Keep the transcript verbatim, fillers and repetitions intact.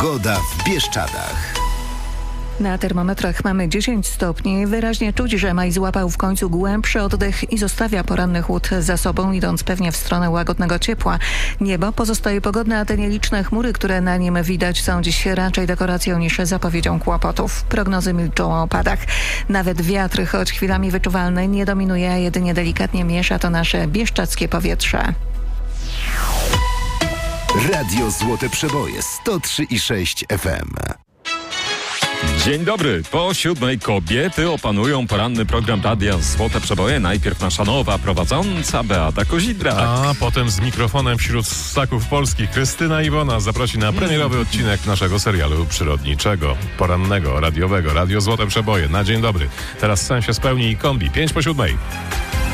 Pogoda w Bieszczadach. Na termometrach mamy dziesięć stopni. Wyraźnie czuć, że maj złapał w końcu głębszy oddech i zostawia poranny chłód za sobą, idąc pewnie w stronę łagodnego ciepła. Niebo pozostaje pogodne, a te nieliczne chmury, które na nim widać, są dziś raczej dekoracją niż zapowiedzią kłopotów. Prognozy milczą o opadach. Nawet wiatr, choć chwilami wyczuwalny, nie dominuje, a jedynie delikatnie miesza to nasze bieszczadzkie powietrze. Radio Złote Przeboje sto trzy i sześć F M. Dzień dobry. Po siódmej kobiety opanują poranny program Radia Złote Przeboje. Najpierw nasza nowa prowadząca Beata Kozidrak. A potem z mikrofonem wśród ssaków polskich Krystyna Iwona zaprosi na premierowy odcinek naszego serialu przyrodniczego, porannego, radiowego. Radio Złote Przeboje. Na dzień dobry. Teraz sen się spełni i kombi. Pięć po siódmej.